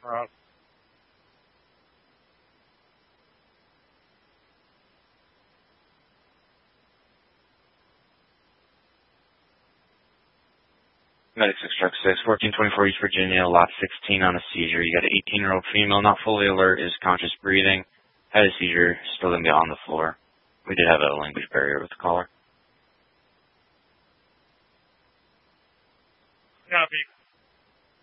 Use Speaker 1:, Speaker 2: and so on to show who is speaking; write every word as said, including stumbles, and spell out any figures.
Speaker 1: Route.
Speaker 2: Medic six Truck six, fourteen twenty-four East Virginia, lot sixteen on a seizure. You got an eighteen-year-old female, not fully alert, is conscious breathing, had a seizure, still going to be on the floor. We did have a language barrier with the caller.
Speaker 1: Copy.